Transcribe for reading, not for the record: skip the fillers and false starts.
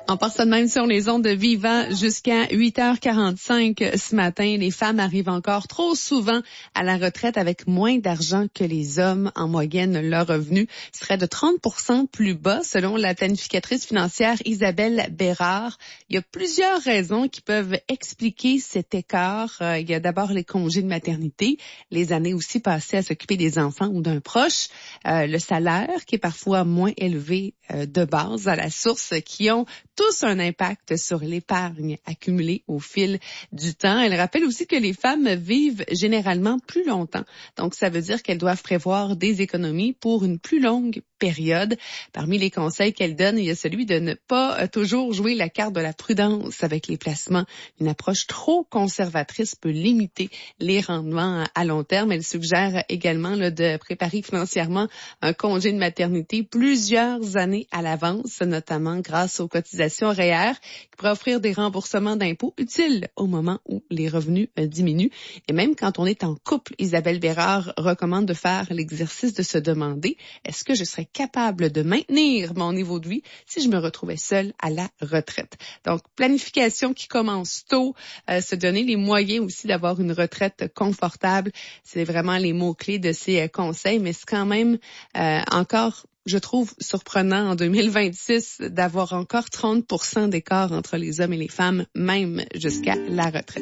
On part ça de même sur les ondes de Vivant jusqu'à 8h45 ce matin. Les femmes arrivent encore trop souvent à la retraite avec moins d'argent que les hommes. En moyenne, leur revenu serait de 30% plus bas selon la planificatrice financière Isabelle Bérard. Il y a plusieurs raisons qui peuvent expliquer cet écart. Il y a d'abord les congés de maternité, les années aussi passées à s'occuper des enfants ou d'un proche, le salaire qui est parfois moins élevé de base à la source, qui ont tous un impact sur l'épargne accumulée au fil du temps. Elle rappelle aussi que les femmes vivent généralement plus longtemps. Donc, ça veut dire qu'elles doivent prévoir des économies pour une plus longue période. Parmi les conseils qu'elle donne, il y a celui de ne pas toujours jouer la carte de la prudence avec les placements. Une approche trop conservatrice peut limiter les rendements à long terme. Elle suggère également de préparer financièrement un congé de maternité plusieurs années à l'avance, notamment grâce aux cotisations REER qui pourraient offrir des remboursements d'impôts utiles au moment où les revenus diminuent. Et même quand on est en couple, Isabelle Bérard recommande de faire l'exercice de se demander: est-ce que je serais capable de maintenir mon niveau de vie si je me retrouvais seule à la retraite? Donc, planification qui commence tôt, se donner les moyens aussi d'avoir une retraite confortable. C'est vraiment les mots-clés de ces conseils, mais c'est quand même encore, je trouve, surprenant en 2026 d'avoir encore 30% d'écart entre les hommes et les femmes, même jusqu'à la retraite.